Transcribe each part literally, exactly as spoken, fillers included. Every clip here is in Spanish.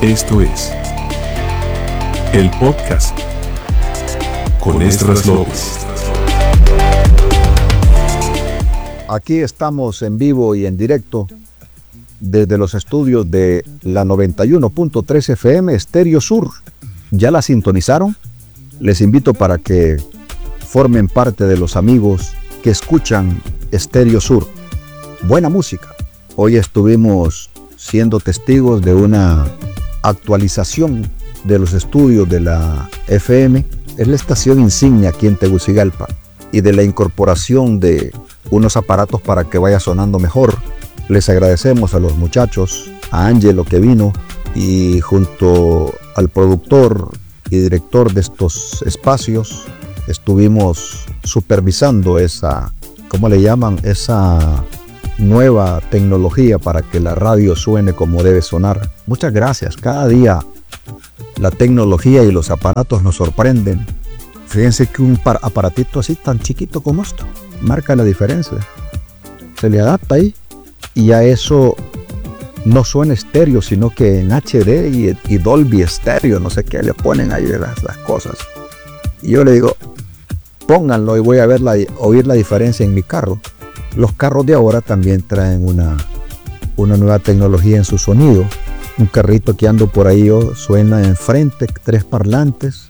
Esto es el podcast con Esdras López. Aquí estamos en vivo y en directo desde los estudios de la noventa y uno punto tres F M Estéreo Sur. ¿Ya la sintonizaron? Les invito para que formen parte de los amigos que escuchan Estéreo Sur. Buena música. Hoy estuvimos siendo testigos de una actualización de los estudios de la F M. Es la estación insignia aquí en Tegucigalpa, y de la incorporación de unos aparatos para que vaya sonando mejor. Les agradecemos a los muchachos, a Ángelo que vino, y junto al productor y director de estos espacios estuvimos supervisando esa, ¿cómo le llaman? Esa nueva tecnología para que la radio suene como debe sonar. Muchas gracias. Cada día la tecnología y los aparatos nos sorprenden. Fíjense que un aparatito así tan chiquito como esto marca la diferencia. Se le adapta ahí y a eso no suena estéreo, sino que en H D y, y Dolby estéreo, no sé qué le ponen ahí las, las cosas. Y yo le digo, pónganlo y voy a ver la, oír la diferencia en mi carro. Los carros de ahora también traen una, una nueva tecnología en su sonido. Un carrito que ando por ahí yo, suena enfrente tres parlantes,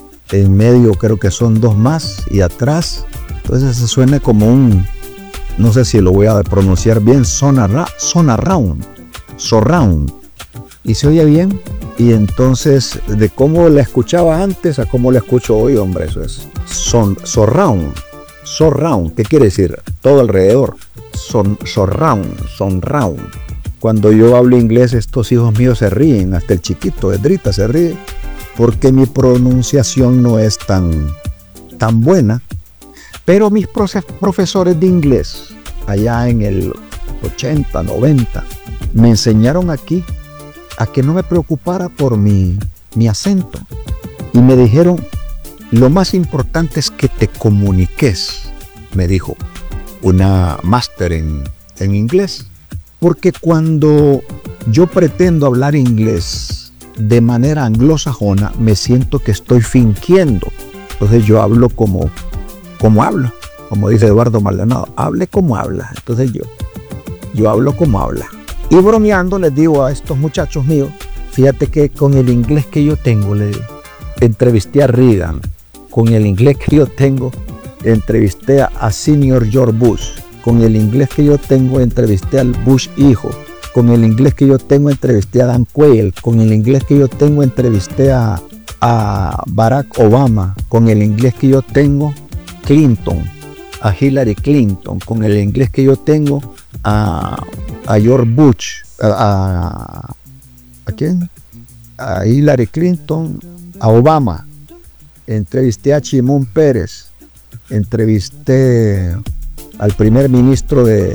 en medio creo que son dos más y atrás. Entonces se suena como un, no sé si lo voy a pronunciar bien, sonarra, sonarround, surround. Y se oye bien. Y entonces de cómo la escuchaba antes a cómo la escucho hoy, hombre, eso es son, surround. Surround, ¿qué quiere decir? Todo alrededor. Son, surround, surround. Cuando yo hablo inglés, estos hijos míos se ríen, hasta el chiquito, Edrita se ríe, porque mi pronunciación no es tan, tan buena. Pero mis profesores de inglés, allá en el ochenta, noventa, me enseñaron aquí a que no me preocupara por mi, mi acento. Y me dijeron, lo más importante es que te comuniques, me dijo una máster en, en inglés. Porque cuando yo pretendo hablar inglés de manera anglosajona, me siento que estoy fingiendo. Entonces yo hablo como, como hablo, como dice Eduardo Maldonado, hable como habla. Entonces yo, yo hablo como habla. Y bromeando les digo a estos muchachos míos, fíjate que con el inglés que yo tengo, le digo, entrevisté a Reagan. Con el inglés que yo tengo, entrevisté a Senior George Bush. Con el inglés que yo tengo, entrevisté al Bush hijo. Con el inglés que yo tengo, entrevisté a Dan Quayle. Con el inglés que yo tengo, entrevisté a, a Barack Obama. Con el inglés que yo tengo, Clinton, a Hillary Clinton. Con el inglés que yo tengo, a, a George Bush. A, a, ¿A quién? A Hillary Clinton, a Obama. Entrevisté a Shimon Peres. Entrevisté al primer ministro de,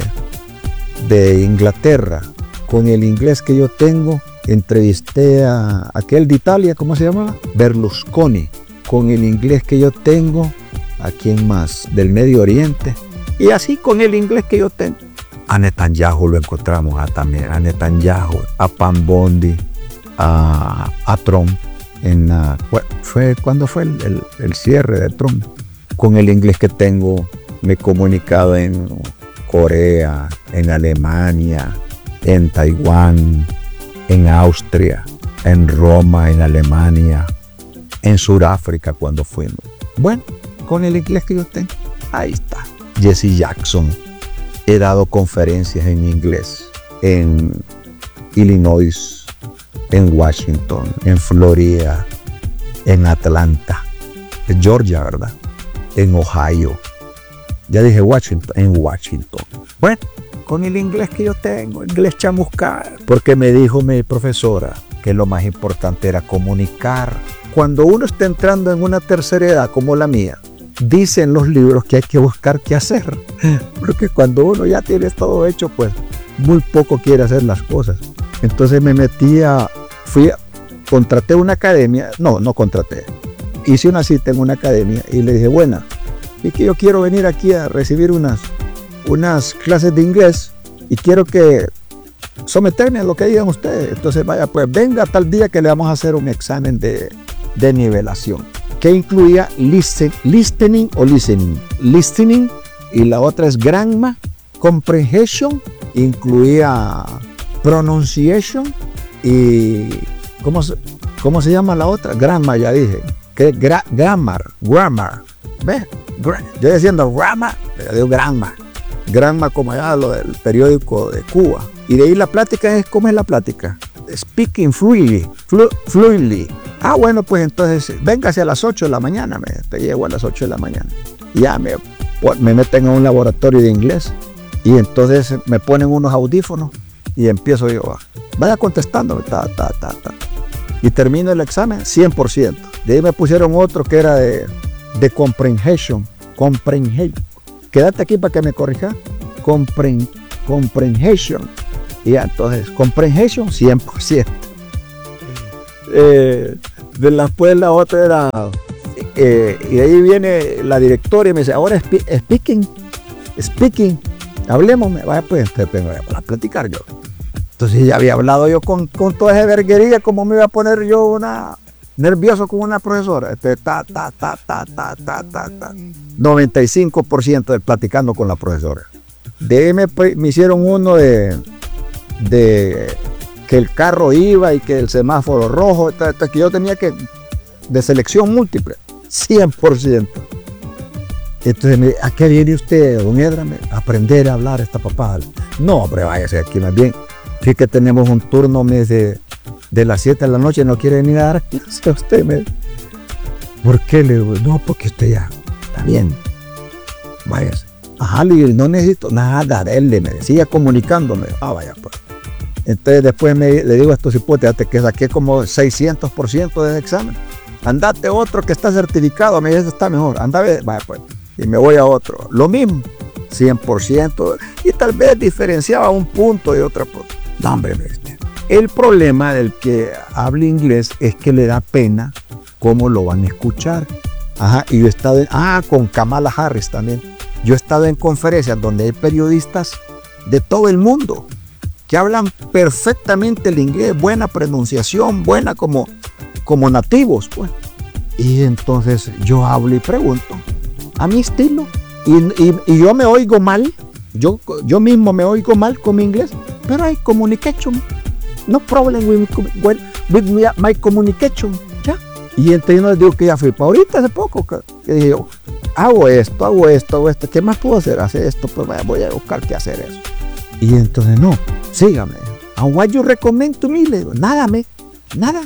de Inglaterra. Con el inglés que yo tengo, entrevisté a aquel de Italia, ¿cómo se llamaba? Berlusconi. Con el inglés que yo tengo, ¿a quién más? Del Medio Oriente. Y así con el inglés que yo tengo. A Netanyahu lo encontramos a, también, a Netanyahu, a Pam Bondi, a, a Trump. En, uh, fue, ¿Cuándo fue el, el, el cierre de Trump? Con el inglés que tengo, me he comunicado en Corea, en Alemania, en Taiwán, en Austria, en Roma, en Alemania, en Sudáfrica cuando fuimos. Bueno, con el inglés que yo tengo, ahí está. Jesse Jackson. He dado conferencias en inglés en Illinois, en Washington, en Florida, en Atlanta, en Georgia, ¿verdad? En Ohio. Ya dije Washington, en Washington. Bueno, con el inglés que yo tengo, inglés chamuscar, porque me dijo mi profesora que lo más importante era comunicar. Cuando uno está entrando en una tercera edad como la mía, dicen los libros que hay que buscar qué hacer, porque cuando uno ya tiene todo hecho, pues muy poco quiere hacer las cosas. Entonces me metí a, fui, a, contraté una academia, no, no contraté, hice una cita en una academia y le dije, bueno, y que yo quiero venir aquí a recibir unas, unas clases de inglés y quiero que someterme a lo que digan ustedes. Entonces, vaya, pues venga tal día que le vamos a hacer un examen de, de nivelación, que incluía listen, listening o listening. Listening, y la otra es grammar, comprehension, incluía pronunciation y ¿cómo se, cómo se llama la otra? Grammar, ya dije. ¿Qué? Gra, grammar, grammar. ¿Ves? Gra, yo diciendo grammar, pero digo grammar. Grammar como allá lo del periódico de Cuba. Y de ahí la plática es, ¿cómo es la plática? Speaking fluidly, flu, fluidly. Ah, bueno, pues entonces, véngase a las ocho de la mañana, me, te llego a las ocho de la mañana. Y ya me, me meten a un laboratorio de inglés y entonces me ponen unos audífonos y empiezo yo, vaya contestando, ta, ta, ta, ta. Y termino el examen cien por ciento. De ahí me pusieron otro que era de, de comprehension, comprehension. Quédate aquí para que me corrija. Compren, comprehension. Y ya, entonces, comprehension cien por ciento. Eh, de después la otra era, eh, y de ahí viene la directora y me dice, ahora spe speaking, speaking, hablemos, vaya pues, para platicar yo. Entonces ya había hablado yo con, con toda esa verguería, como me iba a poner yo una nervioso con una profesora. Este, ta, ta, ta, ta, ta, ta, ta, ta. noventa y cinco por ciento de platicando con la profesora. De ahí me, me hicieron uno de, de que el carro iba y que el semáforo rojo, esta, esta, que yo tenía que, de selección múltiple, cien por ciento. Entonces, me, ¿a qué viene usted, don Edrame? A aprender a hablar esta papada. No, hombre, váyase aquí más bien. Sí que tenemos un turno me dice, de las siete de la noche, no quiere venir a dar clase a usted. Me... ¿Por qué? Le digo, no, porque usted ya está bien. Váyase. Ajá, le digo, no necesito nada de él, me decía comunicándome. Ah, vaya, pues. Entonces después me, le digo a estos hipotes que saqué como seiscientos por ciento del examen. Andate otro que está certificado, me dice, está mejor. Anda, vaya, pues. Y me voy a otro. Lo mismo, cien por ciento. Y tal vez diferenciaba un punto y otro punto. No, hombre, el problema del que habla inglés es que le da pena cómo lo van a escuchar. Ajá, y yo he estado en, ah, con Kamala Harris también. Yo he estado en conferencias donde hay periodistas de todo el mundo que hablan perfectamente el inglés, buena pronunciación, buena como, como nativos, pues. Y entonces yo hablo y pregunto, a mi estilo, y, y, y yo me oigo mal, yo, yo mismo me oigo mal con mi inglés, pero hay communication, no problem with, with, with my communication, ¿ya? Y entonces yo no les digo que ya fui para ahorita hace poco, que, que dije yo, hago esto, hago esto, hago esto, ¿qué más puedo hacer? Hacer esto, pues vaya, voy a buscar qué hacer eso. Y entonces no, sígame. And what you recommend to me? Le digo, nada, me, nada.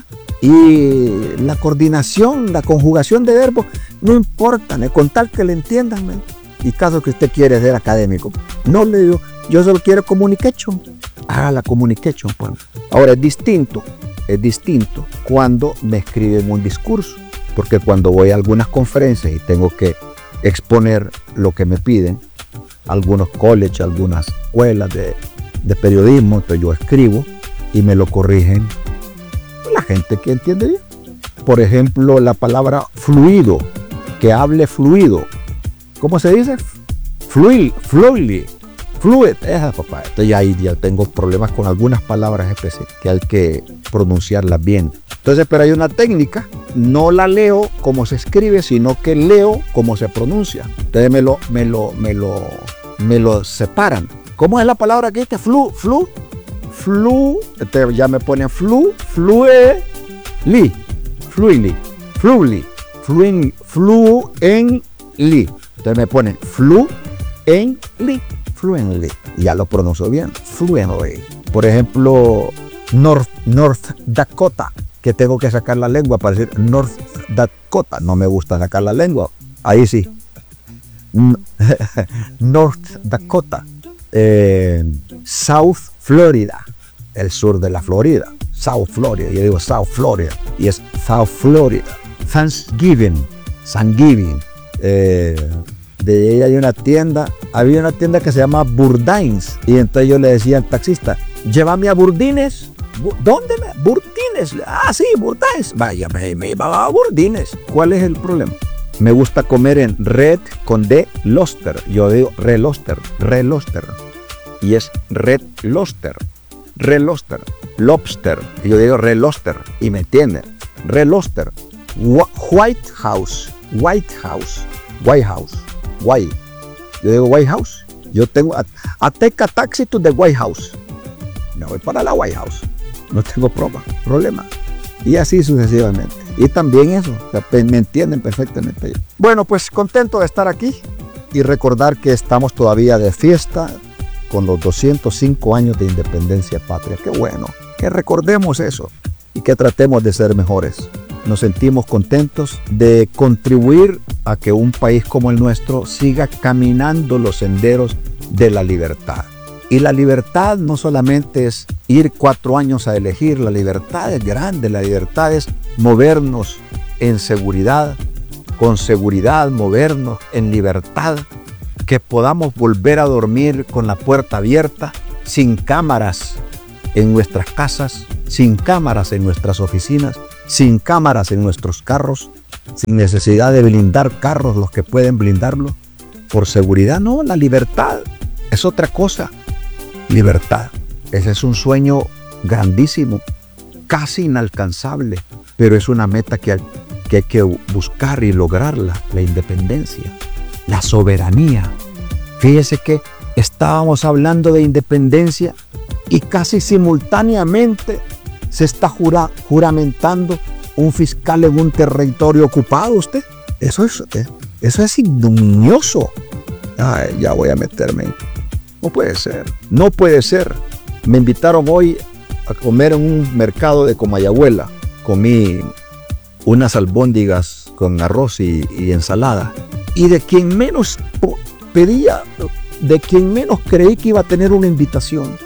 Y la coordinación, la conjugación de verbos, no importa, me, con tal que le entiendan, me. Y caso que usted quiere ser académico. No, le digo, yo solo quiero communication. Haga la communication, pues. Ahora es distinto, es distinto cuando me escriben un discurso. Porque cuando voy a algunas conferencias y tengo que exponer lo que me piden, algunos colleges, algunas escuelas de, de periodismo, entonces yo escribo y me lo corrigen la gente que entiende bien. Por ejemplo, la palabra fluido, que hable fluido. ¿Cómo se dice? Fluid, fluidly, fluid, esa papá. Entonces ya ahí ya tengo problemas con algunas palabras específicas que hay que pronunciarlas bien. Entonces, pero hay una técnica, no la leo como se escribe, sino que leo como se pronuncia. Entonces me lo, me lo, me lo, me lo separan. ¿Cómo es la palabra que dice? Flu, flu, flu. Entonces ya me ponen flu, fluely, fluidly, fluidly, fluidly, fluently. Entonces me ponen fluently, fluently. Ya lo pronuncio bien, fluently. Por ejemplo, North, North Dakota, que tengo que sacar la lengua para decir North Dakota. No me gusta sacar la lengua. Ahí sí. North Dakota. Eh, South Florida. El sur de la Florida. South Florida. Yo digo South Florida. Y es South Florida. Thanksgiving. Thanksgiving. Eh, de ahí hay una tienda. Había una tienda que se llama Burdines. Y entonces yo le decía al taxista, llévame a Burdines. ¿Dónde? Burdines. Ah, sí, Burdines. Vaya, me, me iba a Burdines. ¿Cuál es el problema? Me gusta comer en Red con D Lobster. Yo digo Red Lobster, Red Lobster. Y es Red Lobster. Reloster, Lobster, y yo digo Reloster, y me entienden, Reloster, White House, White House, White House, White, yo digo White House, yo tengo, a, a take a taxi to the White House, me voy para la White House, no tengo problema, problema, y así sucesivamente, y también eso, me entienden perfectamente. Bueno, pues contento de estar aquí, y recordar que estamos todavía de fiesta, con los doscientos cinco años de independencia patria. Qué bueno, que recordemos eso y que tratemos de ser mejores. Nos sentimos contentos de contribuir a que un país como el nuestro siga caminando los senderos de la libertad. Y la libertad no solamente es ir cuatro años a elegir, la libertad es grande, la libertad es movernos en seguridad, con seguridad, movernos en libertad, que podamos volver a dormir con la puerta abierta, sin cámaras en nuestras casas, sin cámaras en nuestras oficinas, sin cámaras en nuestros carros, sin necesidad de blindar carros los que pueden blindarlo. Por seguridad, no, la libertad es otra cosa. Libertad, ese es un sueño grandísimo, casi inalcanzable, pero es una meta que hay que, hay que buscar y lograrla, la independencia. La soberanía. Fíjese que estábamos hablando de independencia y casi simultáneamente se está jura, juramentando un fiscal en un territorio ocupado. Usted, eso es, eso es ignominioso. Ay, ya voy a meterme. No puede ser, no puede ser. Me invitaron hoy a comer en un mercado de Comayagüela. Comí unas albóndigas con arroz y, y ensalada. Y de quien menos pedía, de quien menos creí que iba a tener una invitación,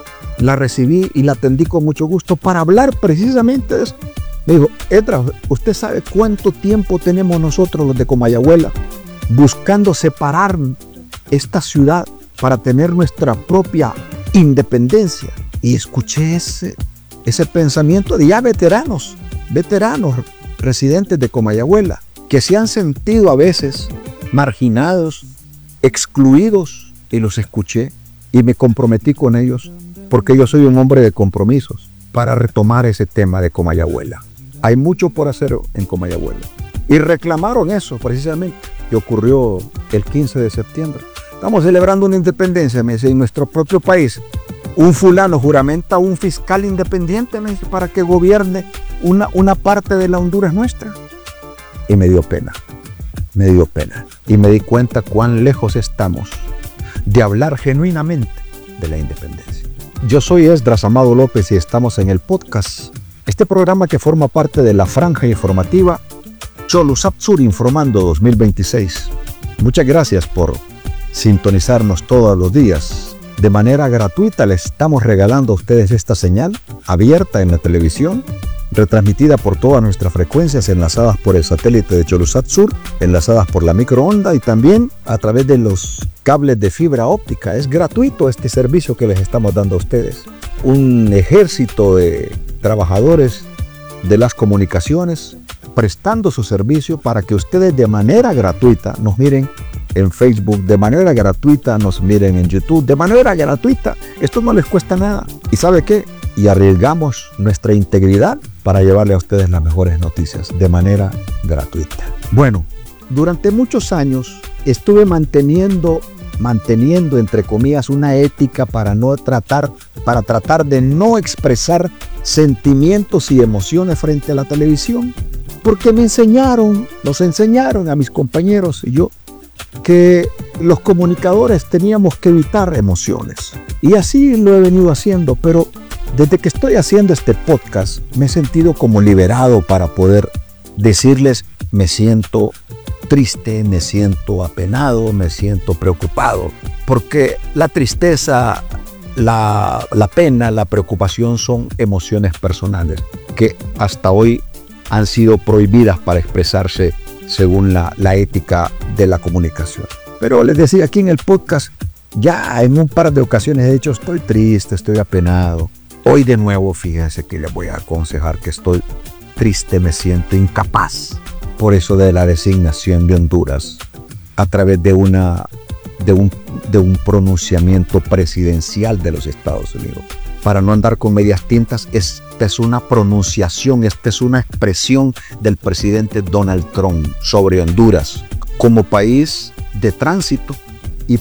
la recibí y la atendí con mucho gusto para hablar precisamente de eso. Me dijo, Edra, ¿usted sabe cuánto tiempo tenemos nosotros los de Comayagüela buscando separar esta ciudad para tener nuestra propia independencia? Y escuché ese, ese pensamiento de ya veteranos, veteranos residentes de Comayagüela, que se han sentido a veces marginados, excluidos, y los escuché y me comprometí con ellos, porque yo soy un hombre de compromisos, para retomar ese tema de Comayagüela. Hay mucho por hacer en Comayagüela. Y reclamaron eso precisamente, que ocurrió el quince de septiembre. Estamos celebrando una independencia, me dice, en nuestro propio país. Un fulano juramenta a un fiscal independiente, me dice, para que gobierne una, una parte de la Honduras nuestra. Y me dio pena, me dio pena. Y me di cuenta cuán lejos estamos de hablar genuinamente de la independencia. Yo soy Esdras Amado López y estamos en el podcast. Este programa que forma parte de la franja informativa Cholusap Sur Informando dos mil veintiséis. Muchas gracias por sintonizarnos todos los días. De manera gratuita les estamos regalando a ustedes esta señal abierta en la televisión, retransmitida por todas nuestras frecuencias, enlazadas por el satélite de Cholusap Sur, enlazadas por la microonda y también a través de los cables de fibra óptica. Es gratuito este servicio que les estamos dando a ustedes. Un ejército de trabajadores de las comunicaciones prestando su servicio para que ustedes de manera gratuita nos miren en Facebook, de manera gratuita nos miren en YouTube, de manera gratuita. Esto no les cuesta nada. ¿Y sabe qué? Y arriesgamos nuestra integridad para llevarle a ustedes las mejores noticias de manera gratuita. Bueno, durante muchos años estuve manteniendo, manteniendo entre comillas una ética para no tratar, para tratar de no expresar sentimientos y emociones frente a la televisión, porque me enseñaron, nos enseñaron a mis compañeros y yo que los comunicadores teníamos que evitar emociones. Y así lo he venido haciendo, pero desde que estoy haciendo este podcast me he sentido como liberado para poder decirles me siento triste, me siento apenado, me siento preocupado, porque la tristeza, la, la pena, la preocupación son emociones personales que hasta hoy han sido prohibidas para expresarse según la, la ética de la comunicación. Pero les decía, aquí en el podcast ya en un par de ocasiones he dicho estoy triste, estoy apenado. Hoy de nuevo fíjense que les voy a aconsejar que estoy triste, me siento incapaz por eso de la designación de Honduras a través de, una, de, un, de un pronunciamiento presidencial de los Estados Unidos. para no andar con medias tintas, esta es una pronunciación, esta es una expresión del presidente Donald Trump sobre Honduras como país de tránsito y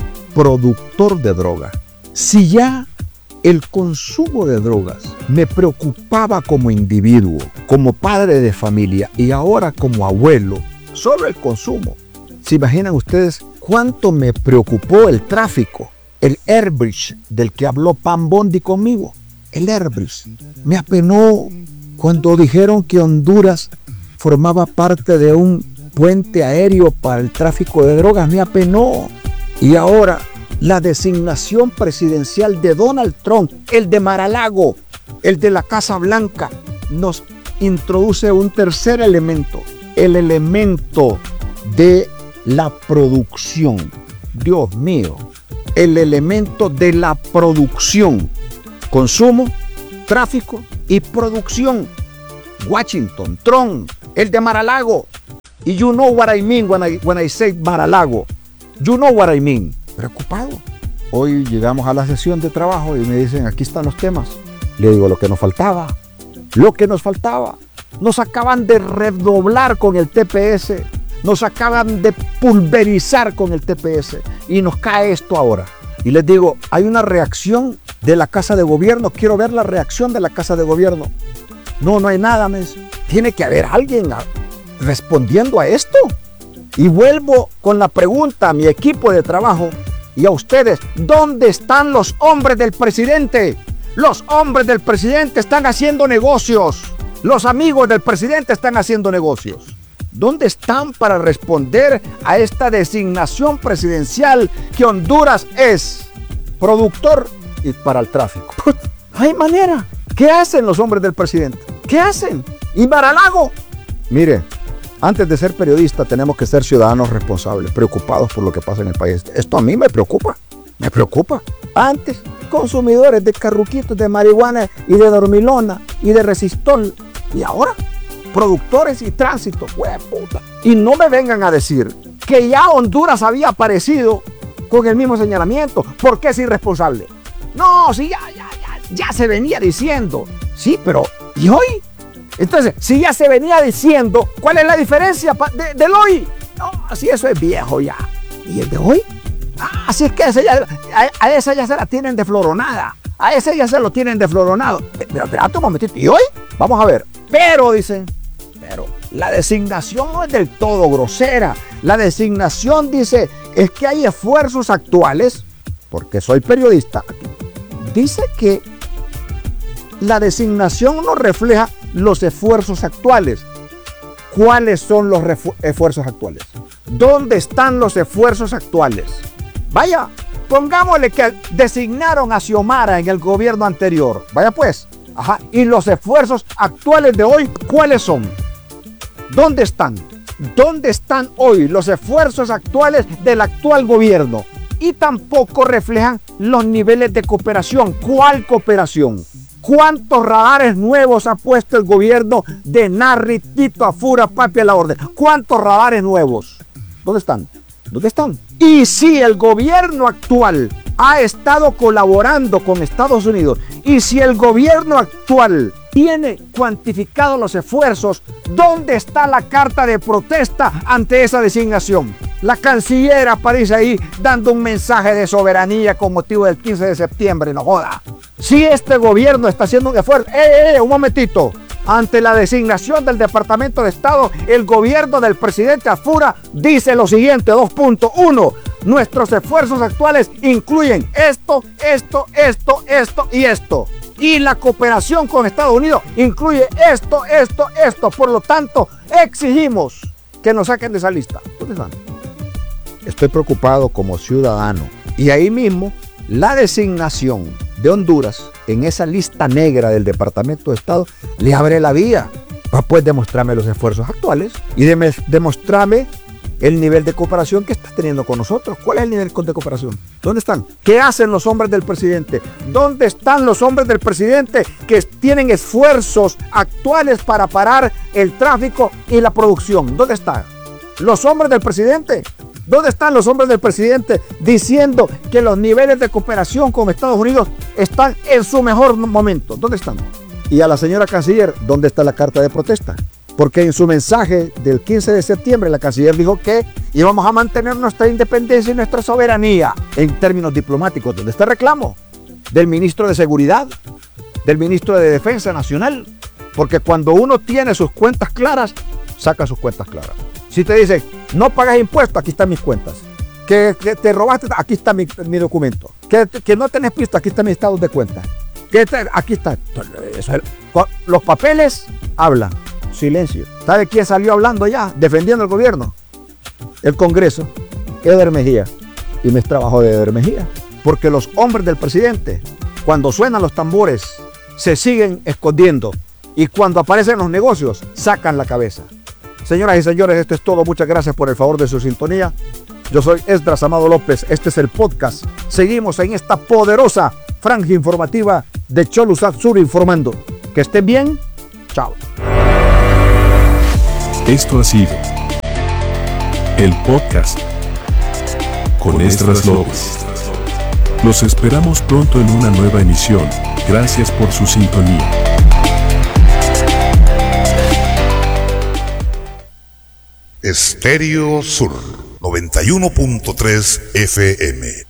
productor de droga. Si ya el consumo de drogas me preocupaba como individuo, como padre de familia y ahora como abuelo, solo el consumo. ¿Se imaginan ustedes cuánto me preocupó el tráfico? El Airbridge del que habló Pam Bondi conmigo. El Airbridge. Me apenó cuando dijeron que Honduras formaba parte de un puente aéreo para el tráfico de drogas. Me apenó. Y ahora la designación presidencial de Donald Trump, el de Mar-a-Lago, el de la Casa Blanca, nos introduce un tercer elemento. El elemento de la producción. Dios mío. El elemento de la producción, consumo, tráfico y producción. Washington, Trump, el de Mar-a-Lago. Y you know what I mean when I, when I say Mar-a-Lago. You know what I mean. Preocupado. Hoy llegamos a la sesión de trabajo y me dicen, aquí están los temas. Le digo, lo que nos faltaba, lo que nos faltaba. Nos acaban de redoblar con el T P S. Nos acaban de pulverizar con el T P S y nos cae esto ahora. Y les digo, hay una reacción de la Casa de Gobierno. Quiero ver la reacción de la Casa de Gobierno. No, no hay nada, mes. Tiene que haber alguien a, respondiendo a esto. Y vuelvo con la pregunta a mi equipo de trabajo y a ustedes. ¿Dónde están los hombres del presidente? Los hombres del presidente están haciendo negocios. Los amigos del presidente están haciendo negocios. ¿Dónde están para responder a esta designación presidencial que Honduras es productor y para el tráfico? No hay manera. ¿Qué hacen los hombres del presidente? ¿Qué hacen? ¿Y Mar-a-Lago? Mire, antes de ser periodista tenemos que ser ciudadanos responsables, preocupados por lo que pasa en el país. Esto a mí me preocupa, me preocupa. Antes, consumidores de carruquitos, de marihuana y de dormilona y de resistol. ¿Y ahora? Productores y tránsito, hueputa. Y no me vengan a decir que ya Honduras había aparecido con el mismo señalamiento, porque es irresponsable. No, sí, ya, ya, ya, ya se venía diciendo. Sí, pero ¿y hoy? Entonces, si ya se venía diciendo, ¿cuál es la diferencia de, del hoy? No, si eso es viejo ya. ¿Y el de hoy? Ah, así es que ese ya, a, a esa ya se la tienen defloronada. A ese ya se lo tienen defloronado. Pero espérate un momentito. ¿Y hoy? Vamos a ver. Pero, dicen, pero la designación no es del todo grosera. La designación dice, es que hay esfuerzos actuales, porque soy periodista, dice que la designación no refleja los esfuerzos actuales. ¿Cuáles son los esfuerzos actuales? ¿Dónde están los esfuerzos actuales? Vaya, pongámosle que designaron a Xiomara en el gobierno anterior. Vaya pues. Ajá. ¿Y los esfuerzos actuales de hoy cuáles son? ¿Dónde están? ¿Dónde están hoy los esfuerzos actuales del actual gobierno? Y tampoco reflejan los niveles de cooperación. ¿Cuál cooperación? ¿Cuántos radares nuevos ha puesto el gobierno de Narri, Tito, Afura, Papi a la orden? ¿Cuántos radares nuevos? ¿Dónde están? ¿Dónde están? Y si el gobierno actual ha estado colaborando con Estados Unidos y si el gobierno actual tiene cuantificados los esfuerzos, ¿dónde está la carta de protesta ante esa designación? La canciller aparece ahí dando un mensaje de soberanía con motivo del quince de septiembre, no joda. Si este gobierno está haciendo un esfuerzo, ¡eh, eh, un momentito! Ante la designación del Departamento de Estado, el gobierno del presidente Afura dice lo siguiente, dos punto uno. Nuestros esfuerzos actuales incluyen esto, esto, esto, esto y esto. Y la cooperación con Estados Unidos incluye esto, esto, esto. Por lo tanto, exigimos que nos saquen de esa lista. ¿Dónde están? Estoy preocupado como ciudadano. Y ahí mismo, la designación de Honduras en esa lista negra del Departamento de Estado le abre la vía para pues demostrarme los esfuerzos actuales y de demostrarme el nivel de cooperación que estás teniendo con nosotros. ¿Cuál es el nivel de cooperación? ¿Dónde están? ¿Qué hacen los hombres del presidente? ¿Dónde están los hombres del presidente que tienen esfuerzos actuales para parar el tráfico y la producción? ¿Dónde están? Los hombres del presidente ¿Dónde están los hombres del presidente diciendo que los niveles de cooperación con Estados Unidos están en su mejor momento? ¿Dónde están? Y a la señora canciller, ¿dónde está la carta de protesta? Porque en su mensaje del quince de septiembre, la canciller dijo que íbamos a mantener nuestra independencia y nuestra soberanía en términos diplomáticos. ¿Dónde está el reclamo? Del ministro de Seguridad, del ministro de Defensa Nacional. Porque cuando uno tiene sus cuentas claras, saca sus cuentas claras. Si te dicen, no pagas impuestos, aquí están mis cuentas. Que, que te robaste, aquí está mi, mi documento. Que, que no tenés pisto, aquí están mis estados de cuenta. Que te, aquí está. Los papeles hablan. Silencio. ¿Sabe quién salió hablando ya? Defendiendo el gobierno. El Congreso. Eder Mejía. Y me es trabajo de Eder Mejía. Porque los hombres del presidente, cuando suenan los tambores, se siguen escondiendo. Y cuando aparecen los negocios, sacan la cabeza. Señoras y señores, esto es todo. Muchas gracias por el favor de su sintonía. Yo soy Esdras Amado López. Este es el podcast. Seguimos en esta poderosa franja informativa de Cholusat Sur informando. Que estén bien. Chao. Esto ha sido el podcast con Esdras López. Los esperamos pronto en una nueva emisión. Gracias por su sintonía. Estéreo Sur noventa y uno punto tres F M